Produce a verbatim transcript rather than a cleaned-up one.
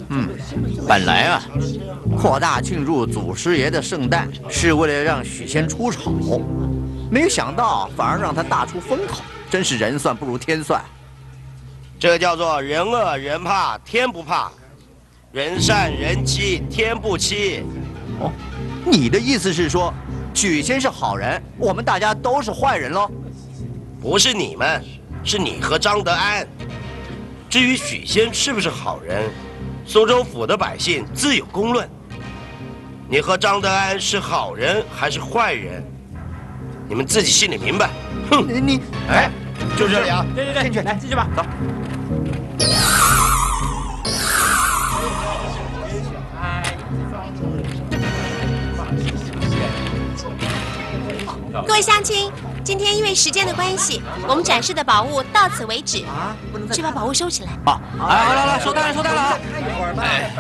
嗯，本来啊，扩大庆祝祖师爷的圣诞是为了让许仙出丑，没想到反而让他大出风头，真是人算不如天算。 这叫做人恶人怕天不怕，人善人欺天不欺。 哦，你的意思是说，许仙是好人，我们大家都是坏人喽？ 不是你们，是你和张德安。至于许仙是不是好人，苏州府的百姓自有公论。你和张德安是好人还是坏人，你们自己心里明白。哼， 你你哎，就这里啊。 对对对， 进去来进去吧，走。 各位乡亲，今天因为时间的关系，我们展示的宝物到此为止，去把宝物收起来。 好，来来来，收摊了，收摊了啊！ 看一会儿嘛。